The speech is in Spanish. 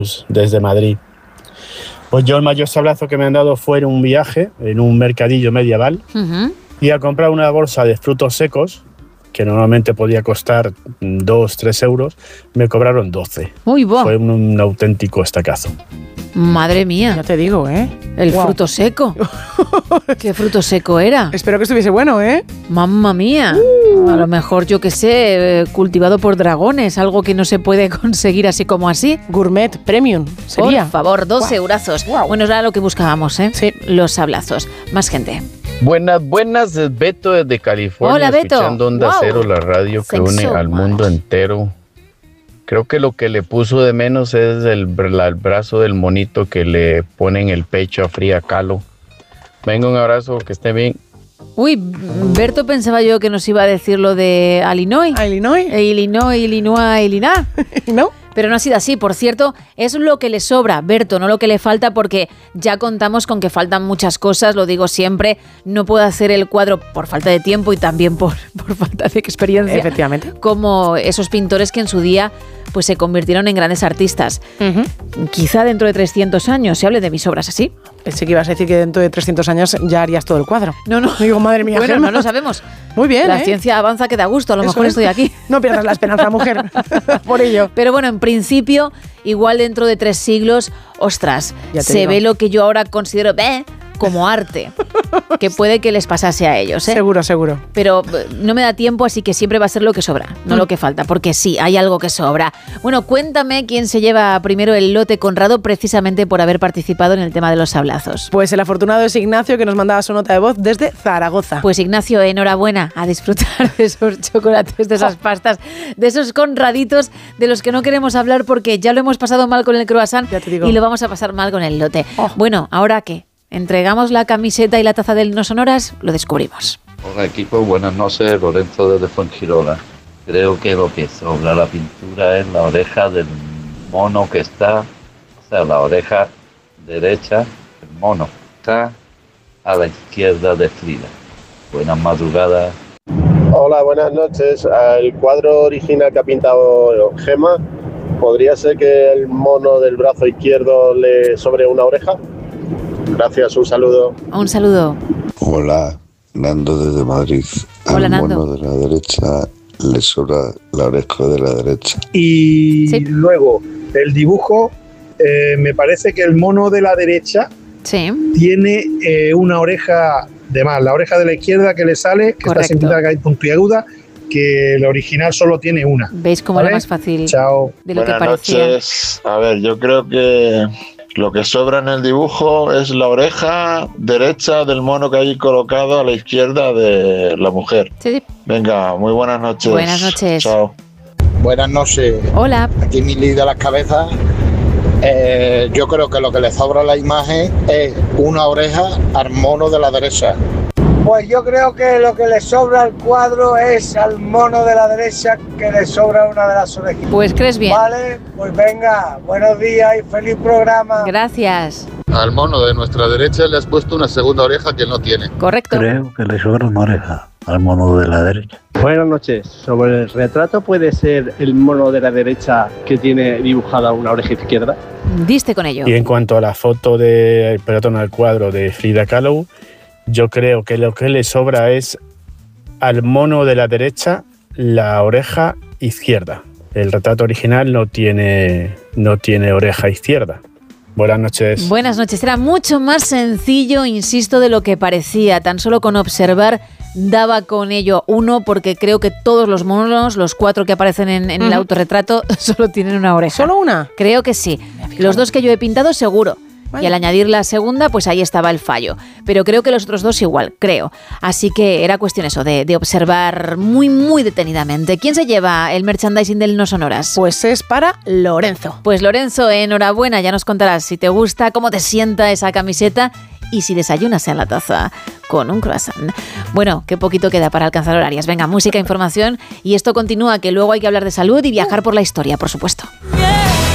desde Madrid. Pues yo el mayor sablazo que me han dado fue en un viaje, en un mercadillo medieval, y a comprar una bolsa de frutos secos, que normalmente podía costar 2-3 euros, me cobraron 12. Uy, bo. Fue un auténtico estacazo. Madre mía. Ya te digo, ¿eh? El fruto seco. ¿Qué fruto seco era? Espero que estuviese bueno, ¿eh? Mamma mía. A lo mejor, yo qué sé, cultivado por dragones, algo que no se puede conseguir así como así. Gourmet Premium sería. Por favor, 2 eurazos. Bueno, era lo que buscábamos, ¿eh? Sí. Los sablazos. Más gente. Buenas, es Beto desde California. Hola, Beto. Escuchando Onda Cero, la radio que une al mundo entero. Creo que lo que le puso de menos es el brazo del monito que le pone en el pecho a Frida Kahlo. Venga, un abrazo, que esté bien. Uy, Berto, pensaba yo que nos iba a decir lo de Illinois. Illinois. ¿No? Pero no ha sido así. Por cierto, es lo que le sobra, Berto, no lo que le falta, porque ya contamos con que faltan muchas cosas, lo digo siempre. No puedo hacer el cuadro por falta de tiempo y también por falta de experiencia. Efectivamente. Como esos pintores que en su día pues se convirtieron en grandes artistas. Quizá dentro de 300 años se hable de mis obras así. Pensé que ibas a decir que dentro de 300 años ya harías todo el cuadro. No. Digo, madre mía. Bueno, Gemma. no lo sabemos. Muy bien, La ciencia avanza que da gusto, a lo mejor estoy aquí. No pierdas la esperanza, mujer, por ello. Pero bueno, en principio, igual dentro de 3 siglos, ostras, se digo. ve lo que yo ahora considero como arte, que puede que les pasase a ellos, ¿eh? Seguro. Pero no me da tiempo, así que siempre va a ser lo que sobra, no lo que falta, porque sí, hay algo que sobra. Bueno, cuéntame quién se lleva primero el lote Conrado precisamente por haber participado en el tema de los sablazos. Pues el afortunado es Ignacio, que nos mandaba su nota de voz desde Zaragoza. Pues Ignacio, enhorabuena, a disfrutar de esos chocolates, de esas pastas, de esos conraditos de los que no queremos hablar porque ya lo hemos pasado mal con el croissant y lo vamos a pasar mal con el lote. Bueno, ¿ahora qué? ¿Entregamos la camiseta y la taza del No Sonoras? Lo descubrimos. Hola equipo, buenas noches, Lorenzo desde Fuengirola. Creo que lo que sobra la pintura es la oreja del mono que está, o sea, la oreja derecha del mono está a la izquierda de Frida. Buenas madrugadas. Hola, buenas noches. El cuadro original que ha pintado Gemma, ¿podría ser que el mono del brazo izquierdo le sobre una oreja? Gracias, un saludo. Un saludo. Hola, Nando desde Madrid. Hola, Al Nando. mono de la derecha le sobra la oreja de la derecha. Y luego, el dibujo, me parece que el mono de la derecha tiene una oreja de más, la oreja de la izquierda que le sale, que está siempre puntiaguda, que el original solo tiene una. ¿Veis cómo era más fácil de lo que Buenas parecía? noches. A ver, yo creo que lo que sobra en el dibujo es la oreja derecha del mono que hay colocado a la izquierda de la mujer. Sí. Venga, muy buenas noches. Buenas noches. Chao. Buenas noches. Hola. Aquí mi líder de las cabezas. Yo creo que lo que le sobra a la imagen es una oreja al mono de la derecha. Pues yo creo que lo que le sobra al cuadro es al mono de la derecha que le sobra una de las orejas. Pues crees bien. Vale, pues venga, buenos días y feliz programa. Gracias. Al mono de nuestra derecha le has puesto una segunda oreja que él no tiene. Correcto. Creo que le sobra una oreja al mono de la derecha. Buenas noches. Sobre el retrato, ¿puede ser el mono de la derecha que tiene dibujada una oreja izquierda? Diste con ello. Y en cuanto a la foto de, perdón, al cuadro de Frida Kahlo, yo creo que lo que le sobra es al mono de la derecha la oreja izquierda. El retrato original no tiene oreja izquierda. Buenas noches. Buenas noches. Era mucho más sencillo, insisto, de lo que parecía. Tan solo con observar daba con ello uno, porque creo que todos los monos, los 4 que aparecen en el autorretrato, solo tienen una oreja. ¿Solo una? Creo que sí. Los 2 que yo he pintado, seguro. Y al añadir la segunda, pues ahí estaba el fallo. Pero creo que los otros 2 igual, creo. Así que era cuestión eso, de observar muy, muy detenidamente. ¿Quién se lleva el merchandising del No Sonoras? Pues es para Lorenzo. Pues Lorenzo, enhorabuena, ya nos contarás si te gusta, cómo te sienta esa camiseta y si desayunas en la taza con un croissant. Bueno, qué poquito queda para alcanzar horarias. Venga, música, información y esto continúa, que luego hay que hablar de salud y viajar por la historia, por supuesto.